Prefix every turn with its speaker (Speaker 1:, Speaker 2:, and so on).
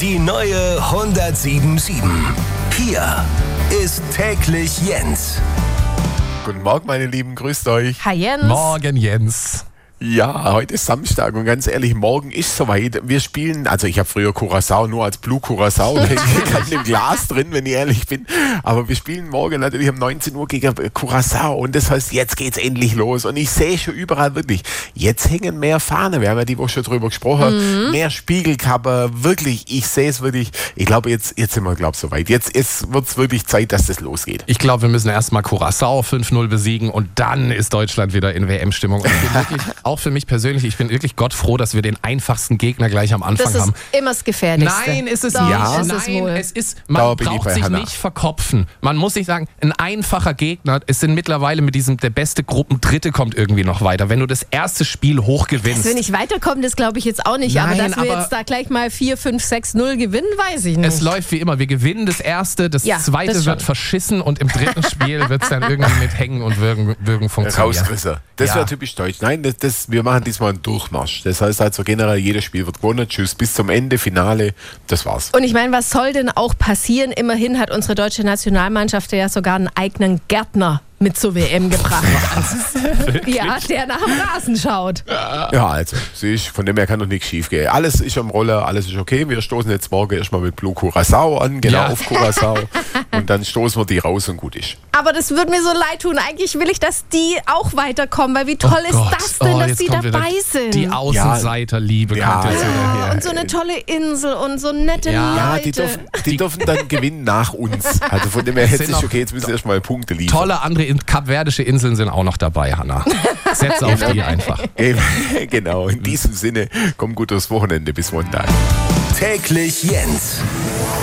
Speaker 1: Die neue 107.7. Hier ist täglich Jens.
Speaker 2: Guten Morgen, meine Lieben, grüßt euch.
Speaker 3: Hi Jens.
Speaker 4: Morgen, Jens.
Speaker 2: Ja, heute ist Samstag und ganz ehrlich, morgen ist soweit. Wir spielen, also ich habe früher Curaçao nur als Blue Curaçao, kein im Glas drin, wenn ich ehrlich bin. Aber wir spielen morgen natürlich um 19 Uhr gegen Curaçao und das heißt, jetzt geht's endlich los. Und ich sehe schon überall wirklich, jetzt hängen mehr Fahnen. Wir haben ja die Woche schon drüber gesprochen. Mehr Spiegelkappe, wirklich, ich sehe es wirklich. Ich glaube, jetzt sind wir, soweit. Jetzt wird es wirklich Zeit, dass das losgeht.
Speaker 4: Ich glaube, wir müssen erstmal Curaçao 5-0 besiegen und dann ist Deutschland wieder in WM-Stimmung. Und ich bin wirklich, auch für mich persönlich, ich bin wirklich Gott froh, dass wir den einfachsten Gegner gleich am Anfang haben.
Speaker 3: Das ist immer das Gefährlichste.
Speaker 4: Nein, ist es
Speaker 3: Doch,
Speaker 4: nicht.
Speaker 3: ist es
Speaker 4: Nein,
Speaker 3: wohl.
Speaker 4: es ist, man braucht sich nicht verkopfen. Man muss sich sagen, ein einfacher Gegner, es sind mittlerweile mit diesem, der beste Gruppendritte kommt irgendwie noch weiter. Wenn du das erste Spiel hoch gewinnst.
Speaker 3: Dass wir nicht weiterkommen, das glaube ich jetzt auch nicht.
Speaker 4: Nein,
Speaker 3: aber dass wir jetzt da gleich mal 4-5-6-0 gewinnen, weiß ich nicht.
Speaker 4: Es läuft wie immer. Wir gewinnen das erste, das zweite
Speaker 3: das
Speaker 4: wird verschissen und im dritten Spiel wird es dann irgendwie mit Hängen und Würgen funktionieren.
Speaker 2: Rausrisser. Das wäre typisch deutsch. Nein, wir machen diesmal einen Durchmarsch. Das heißt also generell, jedes Spiel wird gewonnen. Tschüss, bis zum Ende, Finale, das war's.
Speaker 3: Und ich meine, was soll denn auch passieren? Immerhin hat unsere deutsche Nationalmannschaft ja sogar einen eigenen Gärtner mit zur WM gebracht. Ja, der nach dem Rasen schaut.
Speaker 2: Ja, also, von dem her kann doch nichts schief gehen. Alles ist am Roller, alles ist okay. Wir stoßen jetzt morgen erstmal mit Blue Curaçao an, auf Curaçao. Und dann stoßen wir die raus und gut ist.
Speaker 3: Aber das würde mir so leid tun. Eigentlich will ich, dass die auch weiterkommen, weil wie toll ist das denn, dass die dabei sind?
Speaker 4: Die Außenseiterliebe kommt jetzt wieder her.
Speaker 3: Und so eine tolle Insel und so nette Leute.
Speaker 2: Die dürfen dann gewinnen nach uns. Also von dem her hätte es okay, jetzt müssen wir erstmal Punkte liefern.
Speaker 4: Tolle andere kapverdische Inseln sind auch noch dabei, Hanna. Setz auf die einfach.
Speaker 2: Genau, in diesem Sinne, komm gut durchs Wochenende bis Montag.
Speaker 1: Täglich Jens.